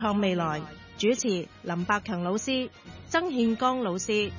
創未來，主持林百強老師、曾憲剛老師。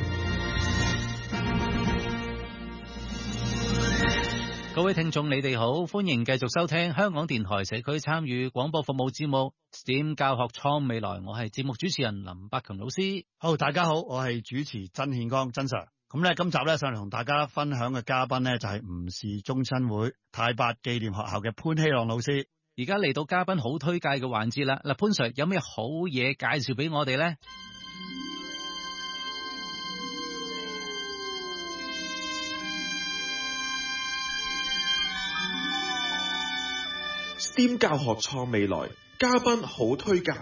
各位聽眾你哋好，歡迎繼續收聽香港電台社區參與廣播服務節目 STEM 教學創未來，我係節目主持人林百強老師。 好，大家好，我係主持曾憲剛曾 Sir。咁咧，今集咧上嚟同大家分享嘅嘉賓咧就係吳氏宗親會太白紀念學校嘅潘希朗老師。 而家嚟到嘉賓好推介嘅環節啦，嗱，潘 Sir 有咩好嘢介紹俾我哋咧 ？STEM 教學創未來，嘉賓好推介。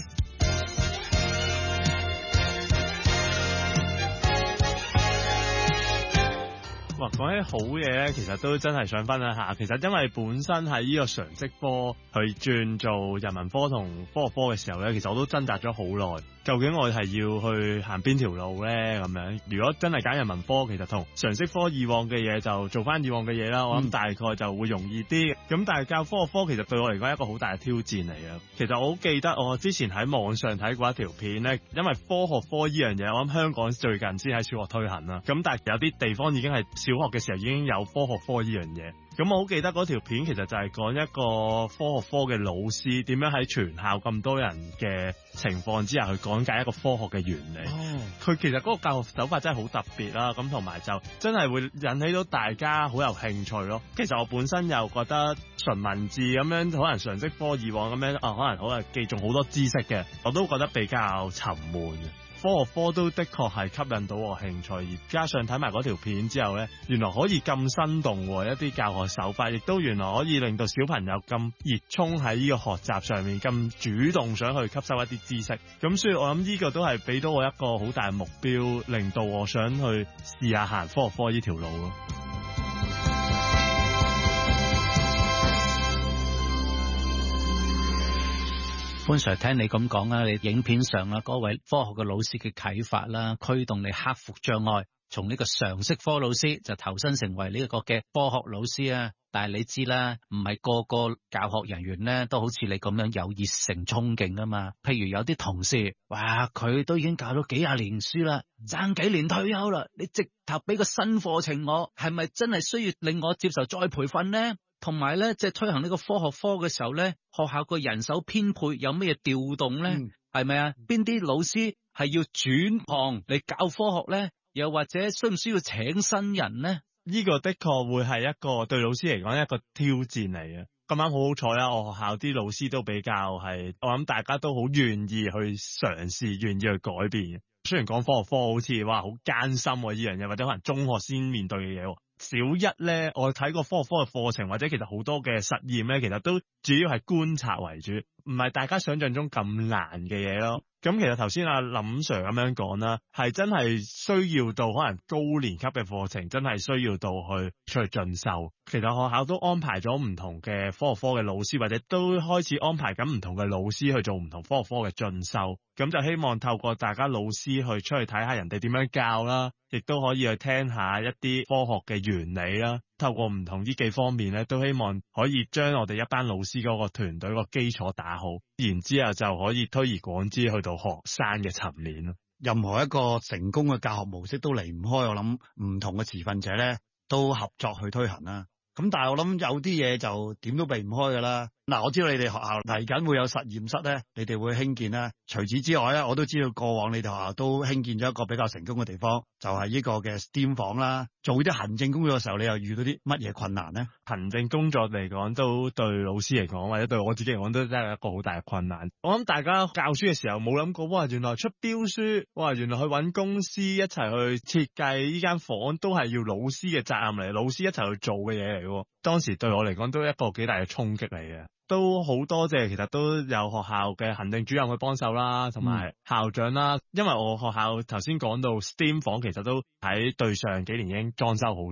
哇，講起好嘢咧，其實都真係想分享下。其實因為本身喺呢個常識科去轉做人文科同科學科嘅時候咧，其實我都掙扎咗好耐。究竟我係要去行邊條路咧？咁樣，如果真係揀人文科，其實同常識科以往嘅嘢就做翻以往嘅嘢啦。我諗大概就會容易啲。咁但係教科學科其實對我嚟講係一個好大嘅挑戰嚟嘅。其實我好記得我之前喺網上睇過一條片咧，因為科學科呢樣嘢，我諗香港最近先喺小學推行啦。咁但係有啲地方已經係小學嘅時候已經有科學科呢樣嘢。咁我好記得嗰條片其實就係講一個科學科嘅老師點樣喺全校咁多人嘅情況之下去講解一個科學嘅原理。佢其實嗰個教學手法真係好特別啦，咁同埋就真係會引起到大家好有興趣咯。其實我本身又覺得純文字咁樣，可能常識科以往咁樣可能記住好多知識嘅，我都覺得比較沉悶嘅。科學科都的確係吸引到我興趣，而加上睇埋嗰條片之後呢，原來可以咁生動喎，一啲教學手法，亦都原來可以令到小朋友咁熱衷喺呢個學習上面，咁主動想去吸收一啲知識。咁所以我諗呢個都係俾到我一個好大嘅目標，令到我想去試下行科學科呢條路咯。 潘 Sir 聽你咁講啦，你影片上啦嗰位科學嘅老師嘅啟發啦，驅動你克服障礙，從呢個常識科老師就投身成為呢一個嘅科學老師啊。但係你知啦，唔係個個教學人員咧都好似你咁樣有熱誠衝勁啊嘛。譬如有啲同事，哇，佢都已經教咗幾廿年書啦，爭幾年退休啦，你直頭俾個新課程我，係咪真係需要令我接受再培訓呢？同埋咧，即係推行呢個科學科嘅時候咧，學校個人手編配有咩調動咧？係咪啊？邊啲老師係要轉行嚟教科學咧？又或者需唔需要請新人咧？ 呢個的確會係一個對老師嚟講一個挑戰嚟嘅。咁啱好好彩啦，我學校啲老師都比較係，我諗大家都好願意去嘗試，願意去改變嘅。雖然講科學科好似話好艱辛呢樣嘢，或者可能中學先面對嘅嘢。小一咧，我睇過科學科嘅課程，或者其實好多嘅實驗咧，其實都主要係觀察為主，唔係大家想象中咁難嘅嘢咯。咁其實頭先阿林 Sir 咁樣講啦，係真係需要到可能高年級嘅課程，真係需要到去出去進修。其實學校都安排咗唔同嘅科學科嘅老師，或者都開始安排緊唔同嘅老師去做唔同科學科嘅進修。咁就希望透過大家老師去出去睇下人哋點樣教啦，亦都可以去聽下一啲科學嘅原理啦。透過唔同呢幾方面咧，都希望可以將我哋一班老師嗰個團隊個基礎打好，然之後就可以推而廣之去到學生嘅層面咯。 任何一個成功嘅教學模式都離唔開，我諗唔同嘅持份者咧都合作去推行啦。咁但係我諗有啲嘢就點都避唔開噶啦。嗱，我知道你哋學校嚟緊會有實驗室咧，你哋會興建啦。除此之外咧，我都知道過往你哋學校都興建咗一個比較成功嘅地方，就係呢個嘅 STEAM 房啦。做啲行政工作嘅時候，你又遇到啲乜嘢困難呢？ 行政工作嚟講，都對老師嚟講，或者對我自己嚟講，都真係一個好大嘅困難。我諗大家教書嘅時候冇諗過，哇，原來出標書，哇，原來去揾公司一齊去設計呢間房，都係要老師嘅責任嚟，老師一齊去做嘅嘢嚟。當時對我嚟講，都一個幾大嘅衝擊嚟嘅。都好多謝，其實都有學校嘅行政主任去幫手啦，同埋校長啦。因為我學校頭先講到 STEAM 房，其實都喺對上幾年已經裝修好咗啦。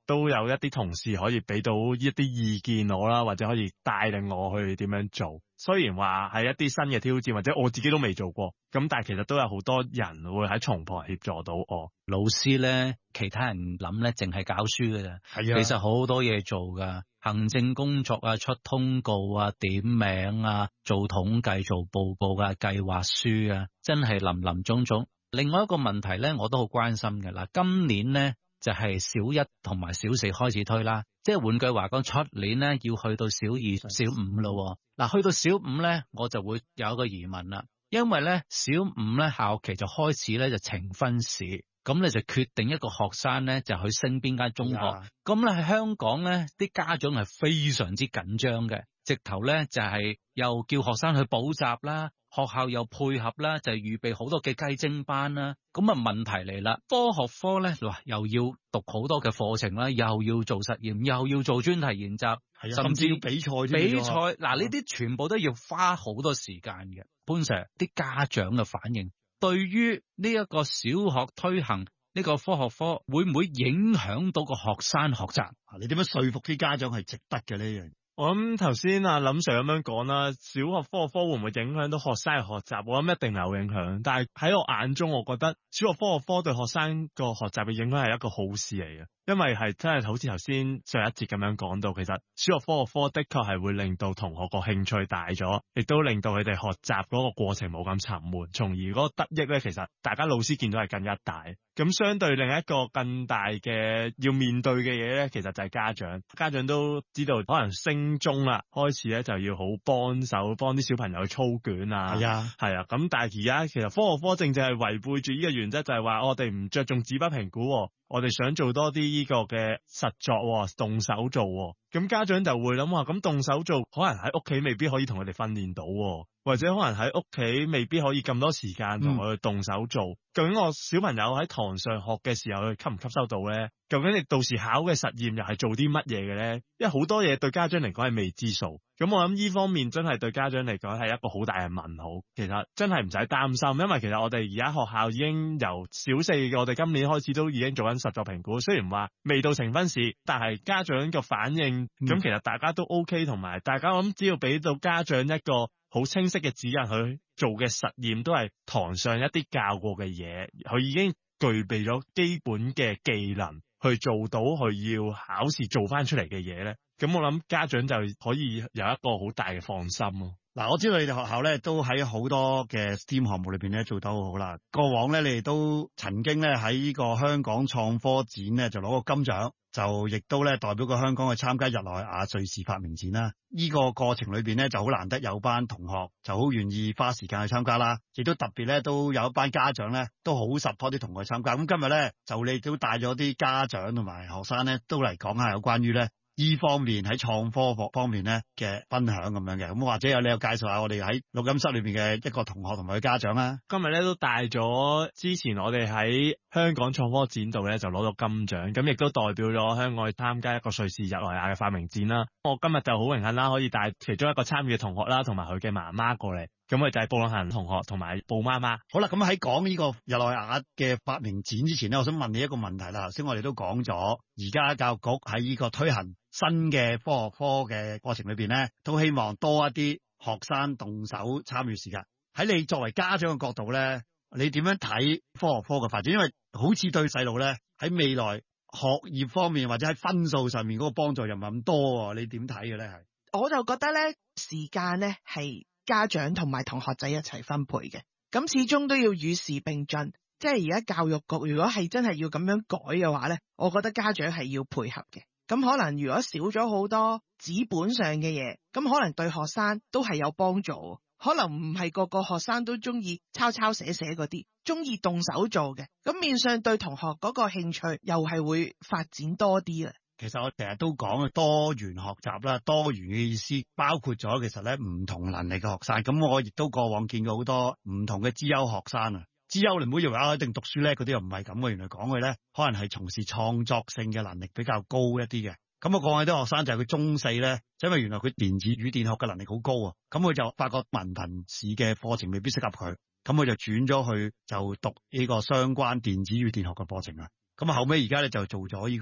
都有一啲同事可以俾到一啲意見我啦，或者可以帶領我去點樣做。雖然話係一啲新嘅挑戰，或者我自己都未做過，咁但係其實都有好多人會喺從旁協助到我。 老師咧，其他人諗咧，淨係教書㗎咋。 係啊， 其實好多嘢做㗎，行政工作啊，出通告啊，點名啊，做統計、做報告啊，計劃書啊，真係林林總總。另外一個問題咧，我都好關心嘅啦。今年咧就係小一同埋小四開始推啦，即係換句話講，出年咧要去到小二、小五咯。嗱，去到小五咧，我就會有一個疑問啦，因為咧小五咧下學期就開始咧就呈分試，咁你就決定一個學生咧就去升邊間中學。咁咧喺香港咧，啲家長係非常之緊張嘅，直頭咧就係又叫學生去補習啦。學校又配合啦，就係預備好多嘅雞精班啦。咁啊問題嚟啦，科學科咧，又要讀好多嘅課程啦，又要做實驗，又要做專題研習，甚至要比賽。嗱，呢啲全部都要花好多時間嘅。潘 Sir， 啲家長嘅反應，對於呢一個小學推行呢個科學科，會唔會影響到個學生學習？ 你點樣說服啲家長係值得嘅呢樣？ 我諗頭先林 Sir 咁樣講啦，小學科學科會唔會影響到學生嘅學習？我諗一定係有影響，但係喺我眼中，我覺得小學科學科對學生個學習嘅影響係一個好事嚟嘅，因為係真係好似頭先上一節咁樣講到，其實小學科學科的確係會令到同學個興趣大咗，亦都令到佢哋學習嗰個過程冇咁沉悶，從而嗰個得益咧，其實大家老師見到係更加大。咁相對另一個更大嘅要面對嘅嘢咧，其實就係家長。家長都知道，可能升中啦，開始咧就要好幫手幫啲小朋友去操卷啊。係啊，係啊。咁但係而家其實科學科正係違背住呢個原則，就係話我哋唔着重紙筆評估，我哋想做多啲呢個嘅實作，動手做。咁家長就會諗話，咁動手做可能喺屋企未必可以同佢哋訓練到，或者可能喺屋企未必可以咁多時間同佢去動手做。究竟我小朋友喺堂上學嘅時候，佢吸唔吸收到咧？究竟你到時考嘅實驗又係做啲乜嘢嘅咧？因為好多嘢對家長嚟講係未知數。咁我諗呢方面真係對家長嚟講係一個好大嘅問號。其實真係唔使擔心，因為其實我哋而家學校已經由小四嘅，我哋今年開始都已經做緊實作評估。雖然話未到呈分試，但係家長嘅反應咁其實大家都 OK， 同埋大家諗只要俾到家長一個好清晰嘅指引，佢做嘅實驗都係堂上一啲教過嘅嘢，佢已經具備咗基本嘅技能去做到佢要考試做翻出嚟嘅嘢咧。咁我諗家長就可以有一個好大嘅放心咯。 嗱，我知道你哋學校咧都喺好多嘅 STEAM 項目裏邊咧做得好好啦。過往咧你哋都曾經咧喺呢個香港創科展咧就攞過金獎，就亦都咧代表過香港去參加日內瓦瑞士發明展啦。呢個過程裏邊咧就好難得有班同學就好願意花時間去參加啦，亦都特別咧都有一班家長咧都好 support 啲同學去參加。咁今日咧就你都帶咗啲家長同埋學生咧都嚟講下有關於咧呢方面喺創科方面咧嘅分享咁樣嘅。咁或者你有介紹下我哋喺錄音室裏邊嘅一個同學同埋佢家長啦。 今日咧都帶咗之前我哋喺香港創科展度咧就攞到金獎，咁亦都代表咗香港去參加一個瑞士日內瓦嘅發明展啦。我今日就好榮幸啦，可以帶其中一個參與嘅同學啦，同埋佢嘅媽媽過嚟。咁佢就係布朗行同學同埋布媽媽。 好啦，咁喺講呢個日內瓦嘅發明展之前咧，我想問你一個問題啦。頭先我哋都講咗，而家教育局喺呢個推行新嘅科學科嘅過程裏邊咧，都希望多一啲學生動手參與時間。喺你作為家長嘅角度咧，你點樣睇科學科嘅發展？因為好似對細路咧喺未來學業方面或者喺分數上面嗰個幫助又唔係咁多，你點睇嘅咧？係我就覺得咧，時間咧係家長同埋同學仔一齊分配嘅，咁始終都要與時並進。即係而家教育局如果係真係要咁樣改嘅話咧，我覺得家長係要配合嘅。咁可能如果少咗好多紙本上嘅嘢，咁可能對學生都係有幫助。可能唔係個個學生都中意抄寫嗰啲，中意動手做嘅，咁面上對同學嗰個興趣又係會發展多啲啦。 其實我成日都講多元學習啦，多元嘅意思包括咗其實咧唔同能力嘅學生。咁我亦都過往見過好多唔同嘅資優學生啊。資優你唔好以為一定讀書叻嗰啲又唔係咁嘅，原來講佢咧可能係從事創作性嘅能力比較高一啲嘅。咁我講起啲學生就係佢中四咧，因為原來佢電子與電學嘅能力好高啊，咁佢就發覺文憑試嘅課程未必適合佢，咁佢就轉咗去就讀呢個相關電子與電學嘅課程啊。咁後尾而家咧就做咗呢個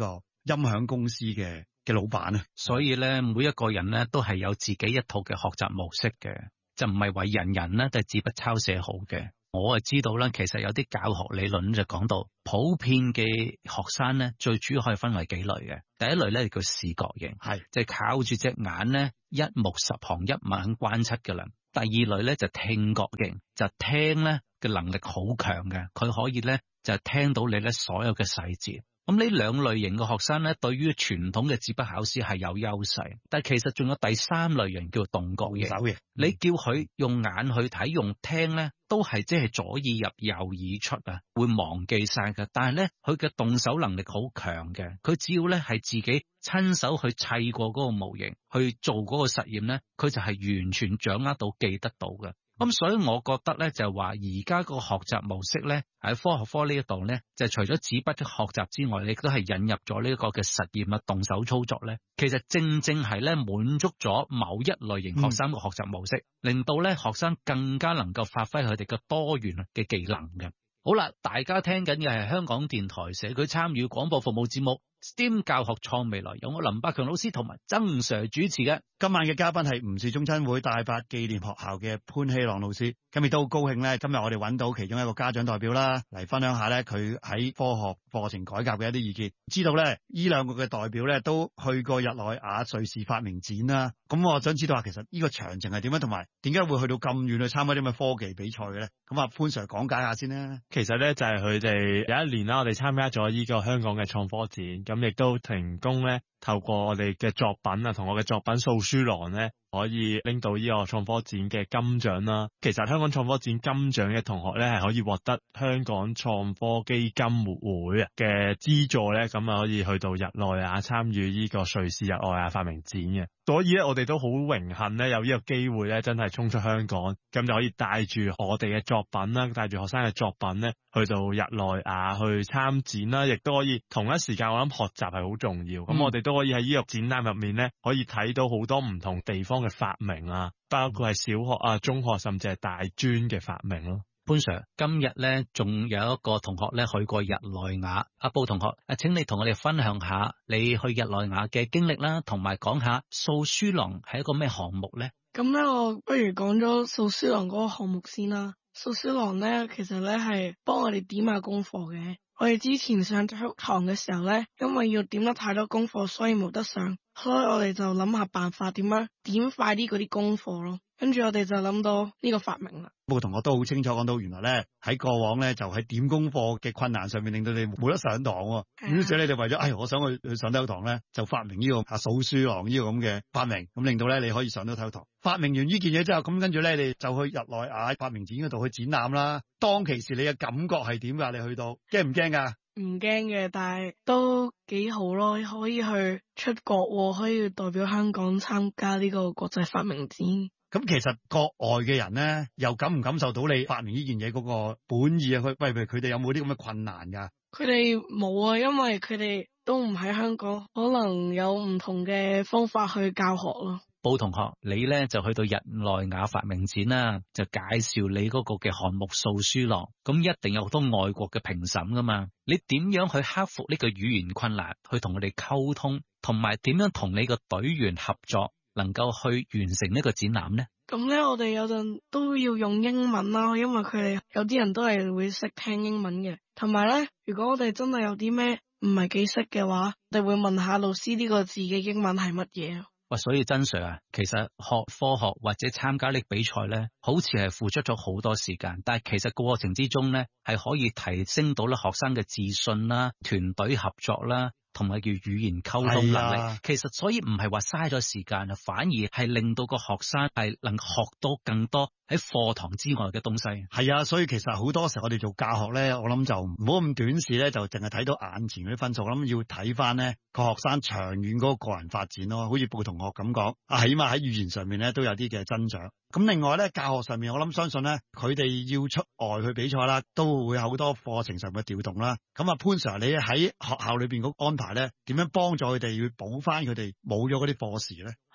音響公司嘅老闆啊。 所以咧，每一個人咧都係有自己一套嘅學習模式嘅，就唔係為人人咧都係紙筆抄寫好嘅。我係知道啦，其實有啲教學理論就講到，普遍嘅學生咧最主要可以分為幾類嘅。第一類咧叫視覺型，係即係靠住隻眼咧一目十行一眼關七嘅啦。第二類咧就聽覺型，就聽咧嘅能力好強嘅，佢可以咧就聽到你咧所有嘅細節。咁呢兩類型嘅學生咧，對於傳統嘅紙筆考試係有優勢，但係其實仲有第三類型叫動覺型。你叫佢用眼去睇，用聽咧，都係即係左耳入右耳出啊，會忘記晒嘅。但係咧，佢嘅動手能力好強嘅，佢只要咧係自己親手去砌過嗰個模型，去做嗰個實驗咧，佢就係完全掌握到記得到嘅。咁所以我覺得咧就係話而家個學習模式咧喺科學科呢一度咧，就除咗紙筆嘅學習之外，亦都係引入咗呢一個嘅實驗啊，動手操作咧，其實正係咧滿足咗某一類型學生嘅學習模式，令到咧學生更加能夠發揮佢哋嘅多元嘅技能嘅。好啦，大家聽緊嘅係香港電台社區參與廣播服務節目 STEM 教學創未來，由我林百強老師同埋曾 Sir 主持嘅。 今晚嘅嘉賓係吳氏中親會大八紀念學校嘅潘希朗老師。咁亦都好高興咧，今日我哋揾到其中一個家長代表啦，嚟分享下咧佢喺科學課程改革嘅一啲意見。知道咧呢兩個嘅代表咧都去過日內瓦瑞士發明展啦。咁我想知道下，其實呢個詳情係點樣，同埋點解會去到咁遠去參加啲咁嘅科技比賽嘅咧？咁啊，潘 Sir 講解下先啦。 其實咧就係佢哋有一年啦，我哋參加咗呢個香港嘅創科展，咁亦都成功咧透過我哋嘅作品啊，同我嘅作品掃書郎咧，可以拎到呢個創科展嘅金獎啦。其實香港創科展金獎嘅同學咧，係可以獲得香港創科基金會嘅資助咧，咁啊可以去到日內瓦參與呢個瑞士日內瓦發明展嘅。所以咧，我哋都好榮幸咧，有呢個機會咧，真係衝出香港，咁就可以帶住我哋嘅作品啦，帶住學生嘅作品咧，去到日內瓦去參展啦，亦都可以同一時間，我諗學習係好重要。咁我哋都可以喺呢個展覽入面咧，可以睇到好多唔同地方嘅發明啊，包括係小學啊、中學甚至係大專嘅發明咯。 潘 Sir， 今日咧仲有一個同學咧去過日內瓦，阿布同學，請你同我哋分享下你去日內瓦嘅經歷啦，同埋講下掃書郎係一個咩項目咧？ 咁咧，我不如講咗掃書郎嗰個項目先啦。掃書郎咧，其實咧係幫我哋點下功課嘅。我哋之前上堂嘅時候咧，因為要點得太多功課，所以冇得上，所以我哋就諗下辦法點樣點快啲嗰啲功課咯。跟住我哋就諗到呢個發明啦。 個同學都好清楚講到，原來咧喺過往咧就喺點功課嘅困難上面，令到你冇得上堂。於是你哋為咗，我想去上體育堂咧，就發明呢個掃書郎呢個咁嘅發明，咁令到咧你可以上到體育堂。發明完呢件嘢之後，咁跟住咧你就去日內瓦發明展嗰度去展覽啦。當其時你嘅感覺係點噶？你去到驚唔驚噶？ 唔驚嘅，但係都幾好咯，可以去出國，可以代表香港參加呢個國際發明展。 咁其實國外嘅人咧，又感唔感受到你發明呢件嘢嗰個本意啊？佢哋有冇啲咁嘅困難噶？ 佢哋冇啊，因為佢哋都唔喺香港，可能有唔同嘅方法去教學咯。 布同學，你咧就去到日內瓦發明展啦，就介紹你嗰個嘅項目掃書郎，咁一定有好多外國嘅評審噶嘛？你點樣去克服呢個語言困難，去同佢哋溝通，同埋點樣同你個隊員合作，能夠去完成呢個展覽呢？ 咁咧，我哋有陣都要用英文啦，因為佢哋有啲人都係會識聽英文嘅。同埋咧，如果我哋真係有啲咩唔係幾識嘅話，我哋會問下老師呢個字嘅英文係乜嘢。 所以曾 Sir 啊，其實學科學或者參加呢個比賽咧，好似係付出咗好多時間，但係其實過程之中咧，係可以提升到咧學生嘅自信啦、團隊合作啦，同埋叫語言溝通能力。其實所以唔係話嘥咗時間啊，反而係令到個學生係能學到更多喺課堂之外嘅東西。 係啊，所以其實好多時候我哋做教學咧，我諗就唔好咁短視咧，就淨係睇到眼前嗰啲分數。我諗要睇翻咧個學生長遠嗰個個人發展咯。好似布同學咁講，起碼喺語言上面咧都有啲嘅增長。咁另外咧，教學上面我相信咧，佢哋要出外去比賽啦，都會有好多課程上嘅調動啦。咁啊，潘 Sir，你喺學校裏邊嗰個安排咧，點樣幫助佢哋要補翻佢哋冇咗嗰啲課時咧？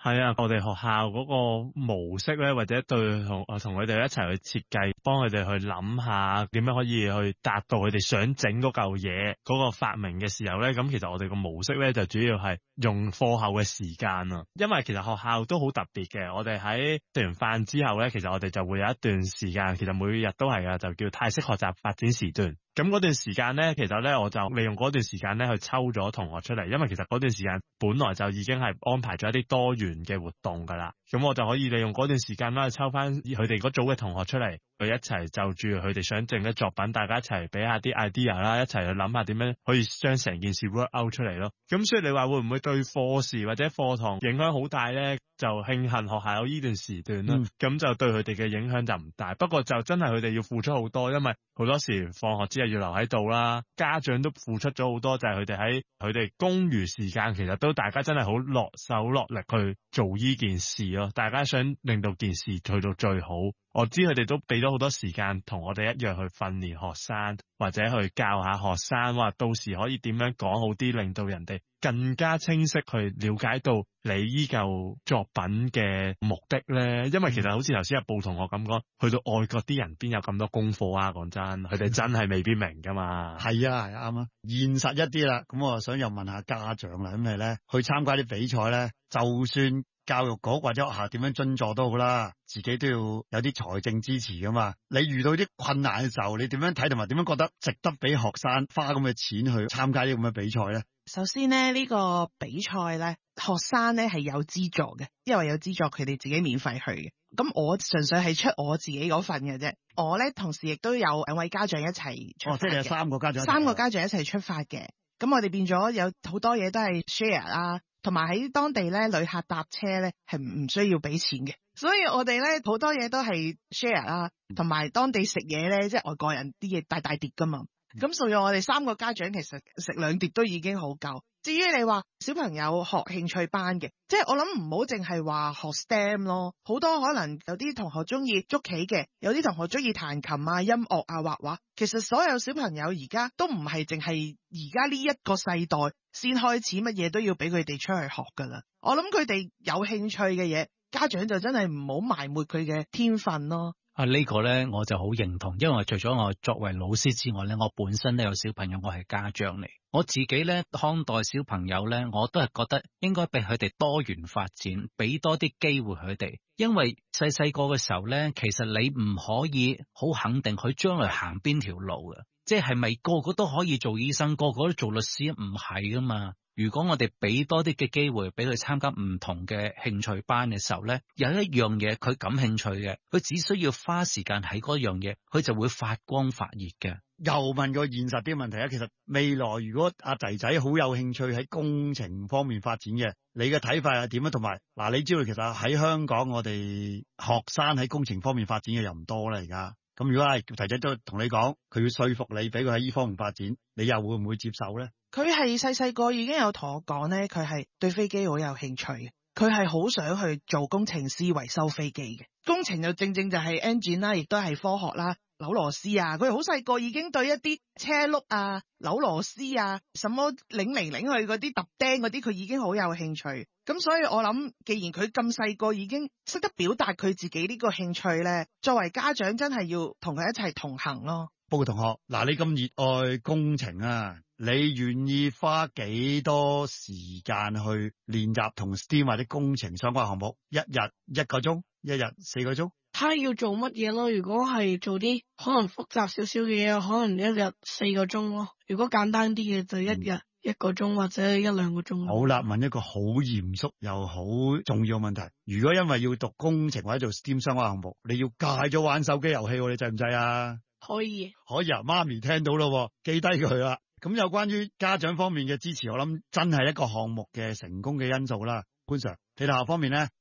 係啊，我哋學校嗰個模式咧，或者對同佢哋一齊去設計，幫佢哋去諗下點樣可以去達到佢哋想整嗰嚿嘢嗰個發明嘅時候咧，咁其實我哋個模式咧就主要係用課後嘅時間啊，因為其實學校都好特別嘅，我哋喺食完飯之後咧，其實我哋就會有一段時間，其實每日都係噶，就叫泰式學習發展時段。咁嗰段時間咧，其實咧我就利用嗰段時間咧去抽咗同學出嚟，因為其實嗰段時間本來就已經係安排咗一啲多元嘅活動噶啦，咁我就可以利用嗰段時間啦，去抽翻佢哋嗰組嘅同學出嚟，佢一齊就住佢哋想整嘅作品，大家一齊俾下啲 idea 啦，一齊去諗下點樣可以將成件事 work out 出嚟咯。咁所以你話會唔會對課時或者課堂影響好大咧？就慶幸學校有呢段時段啦，咁就對佢哋嘅影響就唔大。不過就真係佢哋要付出好多，因為好多時放學之後要留喺度啦，家長都付出咗好多，就係佢哋喺佢哋公餘時間，其實都大家真係好落手落力去做呢件事咯。大家想令到件事去到最好，我知佢哋都俾咗好多時間同我哋一樣去訓練學生，或者去教下學生，話到時可以點樣講好啲，令到人哋更加清晰去了解到你依舊作品嘅目的咧。因為其實好似頭先阿布同學咁講，去到外國啲人邊有咁多功課啊？講真，佢哋真係未必明噶嘛。 係啊，係啱啊，現實一啲啦。咁我想又問下家長啦，咁你咧去參加啲比賽咧，就算教育局或者學校點樣津助都好啦，自己都要有啲財政支持噶嘛。你遇到啲困難嘅時候，你點樣睇同埋點樣覺得值得俾學生花咁嘅錢去參加啲咁嘅比賽咧？ 首先呢，呢個比賽咧，學生咧係有資助嘅，因為有資助佢哋自己免費去嘅。咁我純粹係出我自己嗰份嘅啫。我咧同時亦都有2位家長一齊出發嘅。即係你有3個家長，3個家長一齊出發嘅。咁我哋變咗有好多嘢都係 share 啦，同埋喺當地咧旅客搭車咧係唔需要俾錢嘅，所以我哋咧好多嘢都係 share 啦，同埋當地食嘢咧即係外國人啲嘢大碟噶嘛。咁所以我哋3個家長其實食2碟都已經好夠。至於你話小朋友學興趣班嘅，即係我諗唔好淨係話學 STEM 咯，好多可能有啲同學中意捉棋嘅，有啲同學中意彈琴啊、音樂啊、畫畫。其實所有小朋友而家都唔係淨係而家呢一個世代先開始乜嘢都要俾佢哋出去學噶啦。我諗佢哋有興趣嘅嘢，家長就真係唔好埋沒佢嘅天分咯。 呢個咧我就好認同，因為除咗我作為老師之外咧，我本身都有小朋友，我係家長嚟。我自己咧看待小朋友咧，我都係覺得應該俾佢哋多元發展，俾多啲機會佢哋。因為細個嘅時候咧，其實你唔可以好肯定佢將來行邊條路嘅，即係咪個個都可以做醫生，個個都做律師？唔係噶嘛。如果我哋俾多啲嘅機會俾佢參加唔同嘅興趣班嘅時候咧，有一樣嘢佢感興趣嘅，佢只需要花時間喺嗰樣嘢，佢就會發光發熱嘅。 又問個現實啲問題啊，其實未來如果阿仔仔好有興趣喺工程方面發展嘅，你嘅睇法係點啊？同埋嗱，你知道其實喺香港我哋學生喺工程方面發展嘅又唔多啦而家。咁如果係仔仔都同你講，佢要說服你俾佢喺呢方面發展，你又會唔會接受咧？ 佢係細個已經有同我講咧，佢係對飛機好有興趣嘅，佢係好想去做工程師維修飛機嘅。工程就正正就係 engine 啦，亦都係科學啦，扭螺絲啊，佢好細個已經對一啲車轆啊、扭螺絲啊、什麼擰嚟擰去嗰啲揼釘嗰啲，佢已經好有興趣。咁所以我諗，既然佢咁細個已經識得表達佢自己呢個興趣咧，作為家長真係要同佢一齊同行咯。 不過同學，嗱，你咁熱愛工程啊，你願意花幾多時間去練習同 STEAM 或者工程相關項目？一日1個鐘，一日4個鐘？ 睇要做乜嘢咯？如果係做啲可能複雜少少嘅嘢，可能一日4個鐘咯。如果簡單啲嘅就一日1個鐘或者1-2個鐘。 好啦，問一個好嚴肅又好重要嘅問題：如果因為要讀工程或者做 STEAM 相關項目，你要戒咗玩手機遊戲，你制唔制啊？ 可以啊，媽咪聽到咯，記低佢啦。咁有關於家長方面嘅支持，我諗真係一個項目嘅成功嘅因素啦。潘 Sir，你哋學校方面咧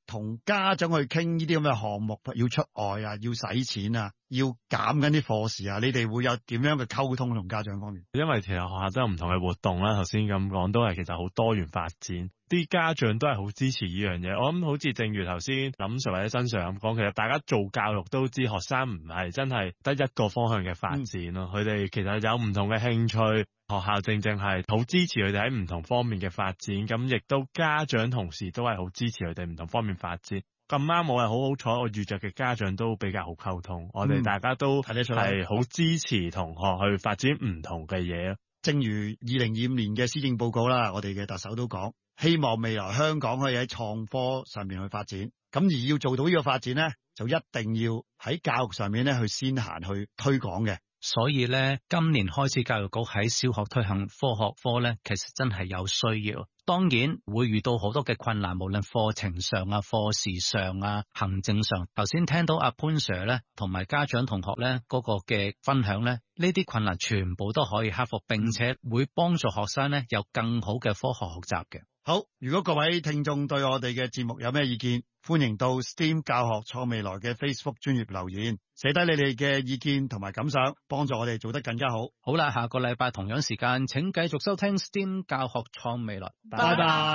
同家長去傾呢啲咁嘅項目，要出外啊，要使錢啊，要減緊啲課時啊，你哋會有點樣嘅溝通同家長方面？ 因為其實學校都有唔同嘅活動啦，頭先咁講都係其實好多元發展，啲家長都係好支持呢樣嘢。我諗好似正如頭先林 Sir 或者新 Sir 咁講，其實大家做教育都知學生唔係真係得一個方向嘅發展咯，佢哋其實有唔同嘅興趣，學校正係好支持佢哋喺唔同方面嘅發展，咁亦都家長同時都係好支持佢哋唔同方面發展。咁啱我係好好彩，我遇着嘅家長都比較好溝通，我哋大家都係好支持同學去發展唔同嘅嘢。 正如2025年嘅施政報告啦，我哋嘅特首都講，希望未來香港可以喺創科上面去發展。咁而要做到呢個發展呢，就一定要喺教育上面咧去先行去推廣嘅。 所以咧，今年開始教育局喺小學推行科學科咧，其實真係有需要。當然會遇到好多嘅困難，無論課程上啊、課時上啊、行政上。頭先聽到阿潘 Sir 咧，同埋家長同學咧嗰個嘅分享咧，呢啲困難全部都可以克服，並且會幫助學生咧有更好嘅科學學習嘅。 好，如果各位聽眾對我哋嘅節目有咩意見，歡迎到 STEAM 教學創未來嘅 Facebook 專頁留言，寫低你哋嘅意見同埋感想，幫助我哋做得更加好。 好啦，下個禮拜同樣時間，請繼續收聽 STEAM 教學創未來。 拜拜。